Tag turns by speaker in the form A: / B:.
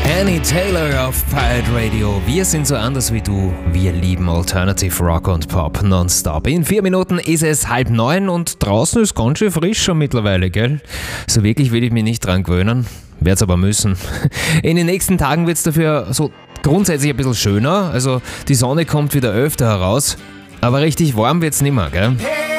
A: Annie Taylor auf Pirate Radio. Wir sind so anders wie du. Wir lieben Alternative Rock und Pop nonstop. In 4 Minuten ist es 8:30 und draußen ist ganz schön frisch schon mittlerweile, gell? So wirklich will ich mich nicht dran gewöhnen. Werd's aber müssen. In den nächsten Tagen wird's dafür so grundsätzlich ein bisschen schöner. Also die Sonne kommt wieder öfter heraus. Aber richtig warm wird's nimmer, gell?